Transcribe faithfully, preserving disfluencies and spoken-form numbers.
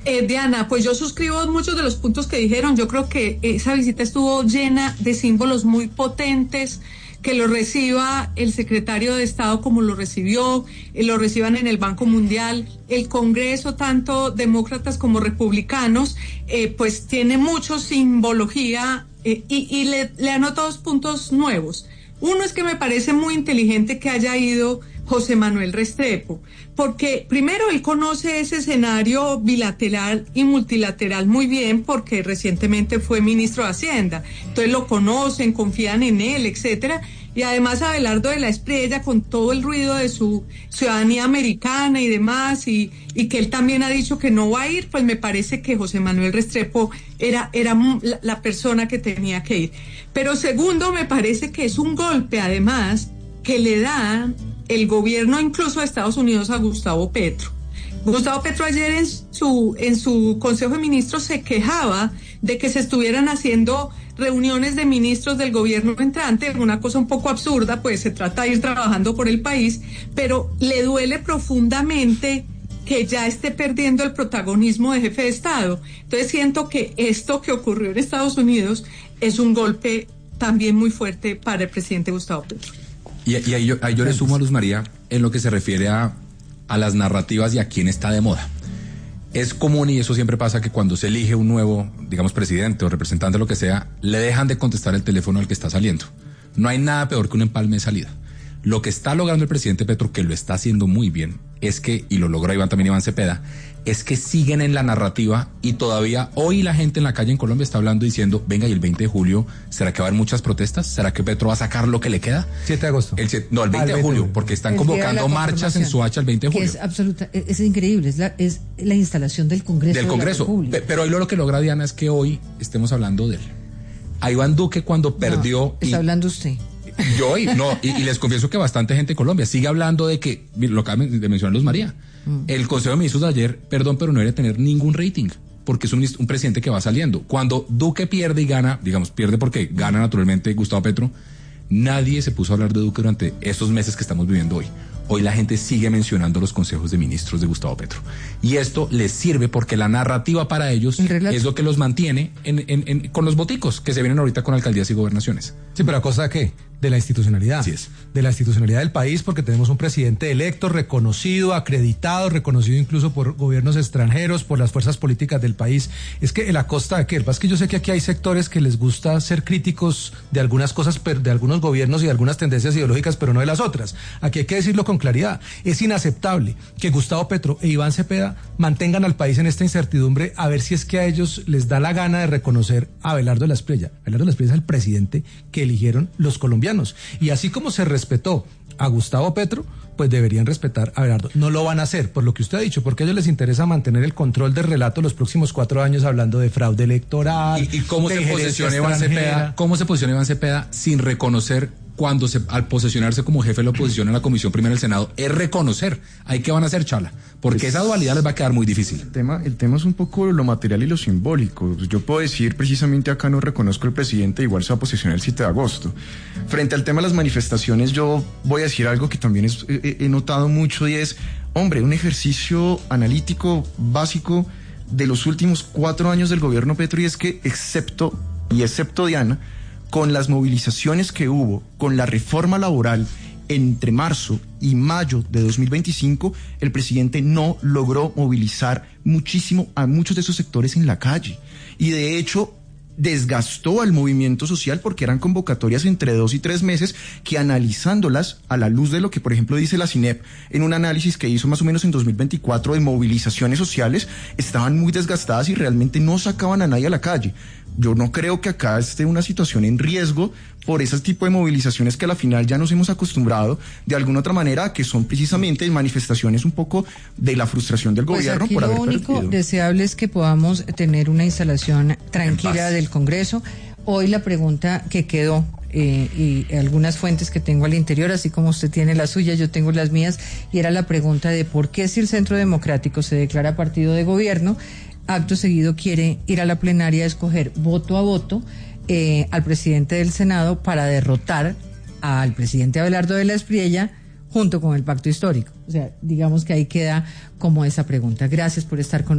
Eh, Diana, pues yo suscribo muchos de los puntos que dijeron. Yo creo que esa visita estuvo llena de símbolos muy potentes, que lo reciba el secretario de Estado como lo recibió, eh, lo reciban en el Banco Mundial, el Congreso, tanto demócratas como republicanos, eh, pues tiene mucho simbología eh, y, y le, le anoto dos puntos nuevos. Uno es que me parece muy inteligente que haya ido José Manuel Restrepo, porque primero él conoce ese escenario bilateral y multilateral muy bien, porque recientemente fue ministro de Hacienda, entonces lo conocen, confían en él, etcétera, y además Abelardo de la Espriella, con todo el ruido de su ciudadanía americana y demás, y, y que él también ha dicho que no va a ir, pues me parece que José Manuel Restrepo era, era la, la persona que tenía que ir. Pero segundo, me parece que es un golpe, además, que le da el gobierno incluso de Estados Unidos a Gustavo Petro. Gustavo Petro ayer en su, en su Consejo de Ministros se quejaba de que se estuvieran haciendo reuniones de ministros del gobierno entrante, una cosa un poco absurda, pues se trata de ir trabajando por el país, pero le duele profundamente que ya esté perdiendo el protagonismo de jefe de Estado. Entonces siento que esto que ocurrió en Estados Unidos es un golpe también muy fuerte para el presidente Gustavo Petro. Y, y ahí, yo, ahí yo le sumo a Luz María en lo que se refiere a, a las narrativas y a quién está de moda. Es común, y eso siempre pasa, que cuando se elige un nuevo, digamos, presidente o representante, lo que sea, le dejan de contestar el teléfono al que está saliendo. No hay nada peor que un empalme de salida. Lo que está logrando el presidente Petro, que lo está haciendo muy bien, es que, y lo logra Iván también Iván Cepeda, es que siguen en la narrativa y todavía hoy la gente en la calle en Colombia está hablando diciendo, venga, y el veinte de julio, ¿será que va a haber muchas protestas? ¿Será que Petro va a sacar lo que le queda? siete de agosto. El, no, el veinte de julio, porque están el convocando marchas en Soacha el veinte de julio. Que es absoluta, es increíble, es la, es la instalación del Congreso. Del Congreso, de la pero hoy lo que logra Diana es que hoy estemos hablando de él. A Iván Duque cuando perdió... No, está y, hablando usted. Yo, y, no, y, y les confieso que bastante gente en Colombia sigue hablando de que, lo acaba de mencionar Luz María, mm. el Consejo de Ministros de ayer, perdón, pero no debería tener ningún rating, porque es un, un presidente que va saliendo. Cuando Duque pierde y gana, digamos, pierde porque gana naturalmente Gustavo Petro, nadie se puso a hablar de Duque durante estos meses que estamos viviendo hoy. Hoy la gente sigue mencionando los consejos de ministros de Gustavo Petro. Y esto les sirve porque la narrativa para ellos es lo que los mantiene en, en, en, con los boticos que se vienen ahorita con alcaldías y gobernaciones. Sí, pero ¿a costa de qué? De la institucionalidad. Así es. De la institucionalidad del país, porque tenemos un presidente electo, reconocido, acreditado, reconocido incluso por gobiernos extranjeros, por las fuerzas políticas del país. Es que ¿a costa de qué? Es que yo sé que aquí hay sectores que les gusta ser críticos de algunas cosas, de algunos gobiernos y de algunas tendencias ideológicas, pero no de las otras. Aquí hay que decirlo con claridad. Es inaceptable que Gustavo Petro e Iván Cepeda mantengan al país en esta incertidumbre, a ver si es que a ellos les da la gana de reconocer a Abelardo de la Espriella. Abelardo de la Espriella es el presidente que eligieron los colombianos. Y así como se respetó a Gustavo Petro, pues deberían respetar a Abelardo. No lo van a hacer, por lo que usted ha dicho, porque a ellos les interesa mantener el control del relato los próximos cuatro años hablando de fraude electoral. ¿Y, y cómo se posiciona Iván Cepeda? ¿Cómo se posiciona Iván Cepeda sin reconocer cuando se, al posesionarse como jefe de la oposición en la Comisión Primera del Senado, es reconocer? ¿Hay qué van a hacer, Chala? Porque pues, esa dualidad les va a quedar muy difícil. El tema, el tema es un poco lo material y lo simbólico. Yo puedo decir, precisamente acá no reconozco al presidente, igual se va a posicionar el siete de agosto. Frente al tema de las manifestaciones, yo voy a decir algo que también es, he, he notado mucho, y es, hombre, un ejercicio analítico básico de los últimos cuatro años del gobierno Petro, y es que, excepto, y excepto Diana, con las movilizaciones que hubo, con la reforma laboral entre marzo y mayo de dos mil veinticinco, el presidente no logró movilizar muchísimo a muchos de esos sectores en la calle. Y de hecho, desgastó al movimiento social porque eran convocatorias entre dos y tres meses que, analizándolas a la luz de lo que, por ejemplo, dice la CINEP en un análisis que hizo más o menos en dos mil veinticuatro de movilizaciones sociales, estaban muy desgastadas y realmente no sacaban a nadie a la calle. Yo no creo que acá esté una situación en riesgo por ese tipo de movilizaciones que a la final ya nos hemos acostumbrado de alguna otra manera, que son precisamente manifestaciones un poco de la frustración del pues gobierno aquí por haber lo único perdido. Deseable es que podamos tener una instalación tranquila del Congreso. Hoy la pregunta que quedó, eh, y algunas fuentes que tengo al interior, así como usted tiene la suya, yo tengo las mías, y era la pregunta de por qué, si el Centro Democrático se declara partido de gobierno, acto seguido quiere ir a la plenaria a escoger voto a voto eh, al presidente del Senado para derrotar al presidente Abelardo de la Espriella junto con el pacto histórico. O sea, digamos que ahí queda como esa pregunta. Gracias por estar con nosotros.